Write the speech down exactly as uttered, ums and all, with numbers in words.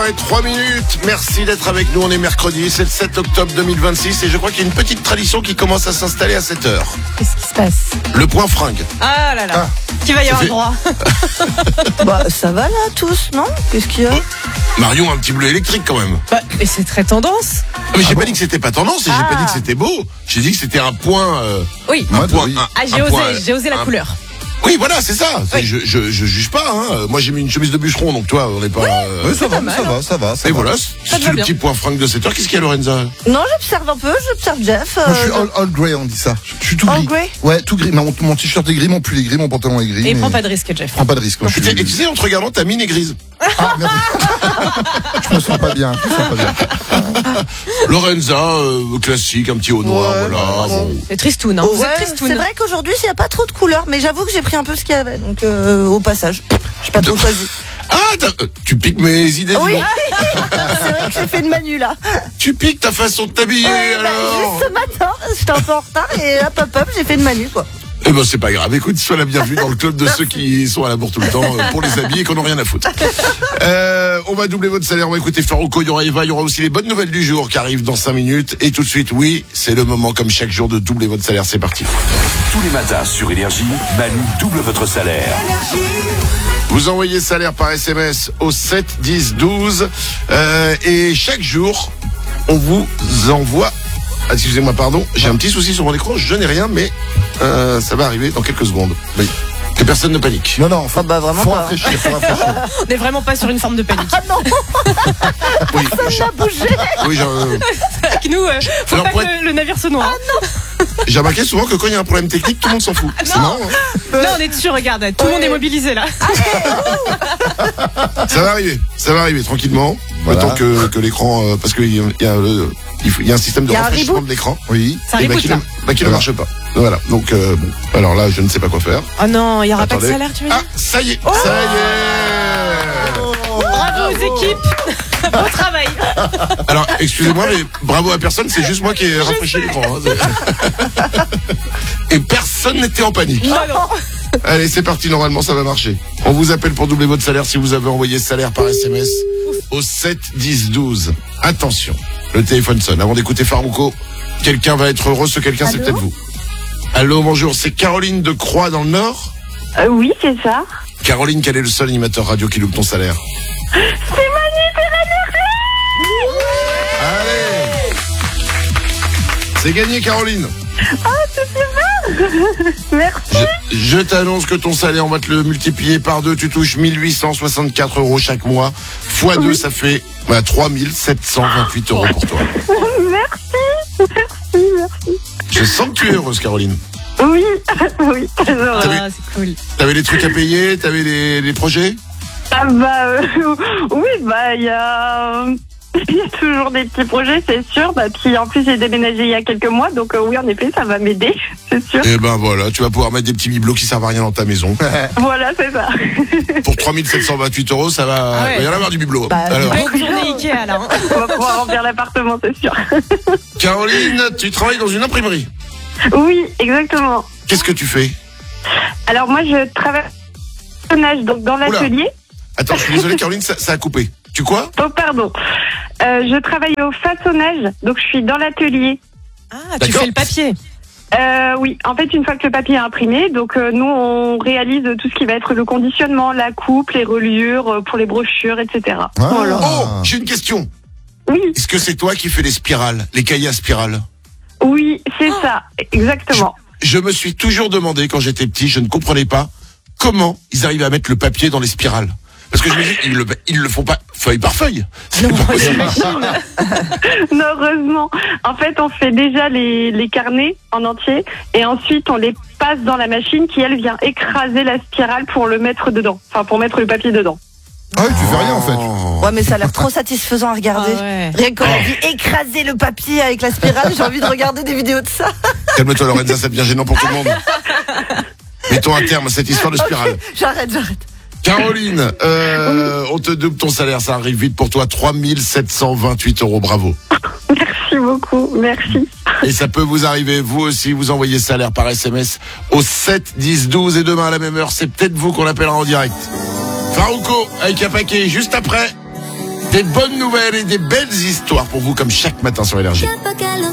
et trois minutes. Merci d'être avec nous. On est mercredi, c'est le sept octobre deux mille vingt-six et je crois qu'il y a une petite tradition qui commence à s'installer à cette heure. Qu'est-ce qui se passe? Le point fringue. Ah là là. Ah. Qui va y avoir fait... droit? Bah ça va là tous, non? Qu'est-ce qu'il y a? Oh. Marion a un petit bleu électrique quand même. Bah, mais c'est très tendance. Ah, mais j'ai ah pas bon dit que c'était pas tendance et ah. j'ai pas dit que c'était beau. J'ai dit que c'était un point. Euh, oui. Un Moi, point. oui. Un, ah j'ai un osé, point, j'ai osé la un... couleur. Oui, voilà, c'est ça. C'est, oui. je, je, je juge pas. Hein. Moi, j'ai mis une chemise de bûcheron, donc toi, on n'est pas. Oui, euh... oui ça, va, mal, ça va, ça va, ça Et va. voilà, Ça c'est va le bien. petit point fringue de cette heure. Qu'est-ce qu'il y a, Lorenza? Non, j'observe un peu, j'observe Jeff. Moi, je suis euh, all, all grey, on dit ça. Je suis tout All gris. grey Ouais, tout gris. Mon, mon t-shirt est gris, mon pull est gris, mon pantalon est gris. Et mais... prends pas de risque, Jeff. Prends pas de risque. Moi, je Et suis... tu sais, en te regardant, ta mine est grise. Ah, merde. Je me sens pas bien. Je me sens pas bien. Lorenza, euh, classique, un petit haut noir, Ouais, voilà. ouais, Bon. C'est tristoun, hein. Oh, Vous êtes ouais, tristoun. c'est vrai qu'aujourd'hui il n'y a pas trop de couleurs, mais j'avoue que j'ai pris un peu ce qu'il y avait, donc euh, au passage. J'ai pas trop choisi. Ah, t'as- euh, tu piques mes idées. Oui, dis donc. c'est vrai que j'ai fait une manu là. Tu piques ta façon de t'habiller Ouais, bah, alors. juste ce matin, j'étais un peu en retard et hop hop hop, j'ai fait une manu quoi. Eh ben c'est pas grave. Écoute, sois la bienvenue dans le club de ceux qui sont à la bourre tout le temps euh, pour les habiller et qu'on n'a rien à foutre. Euh, on va doubler votre salaire. On va écouter Farouko, il y aura Eva, il y aura aussi les bonnes nouvelles du jour qui arrivent dans cinq minutes. Et tout de suite, oui, c'est le moment comme chaque jour de doubler votre salaire. C'est parti. Tous les matins sur Énergie, Manu double votre salaire. Vous envoyez salaire par S M S au sept dix douze euh, et chaque jour, on vous envoie... Ah, excusez-moi, pardon, j'ai un petit souci sur mon écran, je n'ai rien, mais euh, ça va arriver dans quelques secondes. Oui. Que personne ne panique. Non, non, faut, Ah bah vraiment faut pas. rafraîchir, faut rafraîchir. On n'est vraiment pas sur une forme de panique. Ah non, Oui, ça a bougé. oui j'ai, euh, Avec nous, euh, faut Alors, pas pour que être- le, le navire se noie. j'ai remarqué souvent que quand il y a un problème technique, tout le monde s'en fout. C'est marrant, hein. Non, on est dessus, regarde. Tout le monde est mobilisé là. Ça va arriver, ça va arriver tranquillement. Voilà. Le temps que, que l'écran, euh, parce qu'il y a, il y, a, le- il faut- il y a un système de Il y a un rafraîchissement reboot. de l'écran. Oui. Ça Et bah, reboot qui, là. ne, bah, qui ne Voilà. marche pas. Voilà. Donc, euh, bon. Alors là, je ne sais pas quoi faire. Oh non, il y aura pas de Attendez. salaire, tu veux Ah, dire? ça y est, ça y est. Bravo aux équipes. Bon travail. Alors, excusez-moi, mais bravo à personne, c'est juste moi qui ai rafraîchi l'écran. Hein. Et personne n'était en panique. Non, non. Allez, c'est parti, normalement ça va marcher. On vous appelle pour doubler votre salaire si vous avez envoyé salaire par S M S au sept dix douze. Attention, le téléphone sonne. Avant d'écouter Farouko, quelqu'un va être heureux, ce quelqu'un c'est Allô peut-être vous. Allô, bonjour, c'est Caroline de Croix dans le Nord. Euh, oui, c'est ça. Caroline, quel est le seul animateur radio qui loupe ton salaire? C'est Manu, c'est Allez, c'est gagné, Caroline. Merci. Je, je t'annonce que ton salaire, on va te le multiplier par deux. Tu touches mille huit cent soixante-quatre euros chaque mois. Fois deux, ça fait bah, trois mille sept cent vingt-huit euros pour toi. Merci. Merci, merci. Je sens que tu es heureuse, Caroline. Oui, oui, très heureux. T'avais- Ah, c'est cool. T'avais des trucs à payer, t'avais des, des projets. Ah bah euh, oui, bah il y a il y a toujours des petits projets, c'est sûr. Bah puis en plus j'ai déménagé il y a quelques mois, donc euh, oui en effet ça va m'aider, c'est sûr. Et ben voilà, tu vas pouvoir mettre des petits bibelots qui servent à rien dans ta maison. Voilà, c'est ça. Pour trois mille sept cent vingt-huit euros, ça va. Ah ouais. Il va y en avoir du bibelot. Bah, Alors, Bonne journée Ikea là. Hein. On va pouvoir remplir l'appartement, c'est sûr. Caroline, tu travailles dans une imprimerie. Oui, exactement. Qu'est-ce que tu fais? Alors moi je travaille au façonnage, donc dans l'atelier. Attends, je suis désolé, Caroline, ça, ça a coupé. Tu quoi? Oh pardon. Euh, je travaille au façonnage, donc je suis dans l'atelier. Ah, tu D'accord. fais le papier. Euh, oui, en fait, une fois que le papier est imprimé, donc euh, nous, on réalise tout ce qui va être le conditionnement, la coupe, les reliures euh, pour les brochures, et cetera. Ah. Voilà. Oh, j'ai une question. Oui, Est-ce que c'est toi qui fais les spirales, les cahiers à spirales? oui, c'est ça, exactement. Je me suis toujours demandé, quand j'étais petit, je ne comprenais pas comment ils arrivaient à mettre le papier dans les spirales. Parce que je me dis, ils le, ils le font pas feuille par feuille. C'est Non, pas possible. Non, heureusement. En fait, on fait déjà les, les carnets en entier et ensuite on les passe dans la machine qui, elle, vient écraser la spirale pour le mettre dedans. Enfin, pour mettre le papier dedans. Ah oui, tu fais rien en fait. Oh. Ouais mais ça a l'air trop satisfaisant à regarder. Ah ouais. Rien qu'on a dit écraser le papier avec la spirale, j'ai envie de regarder des vidéos de ça. Calme-toi, Lorenza, ça devient gênant pour tout le monde. Mettons un terme à cette histoire de spirale. Ok, j'arrête, j'arrête. Caroline, euh, on te double ton salaire, ça arrive vite pour toi, trois mille sept cent vingt-huit euros, bravo. Merci beaucoup, merci. Et ça peut vous arriver, vous aussi, vous envoyez salaire par S M S au sept dix douze et demain à la même heure, c'est peut-être vous qu'on appellera en direct. Farouko avec un paquet juste après. Des bonnes nouvelles et des belles histoires pour vous comme chaque matin sur Énergie.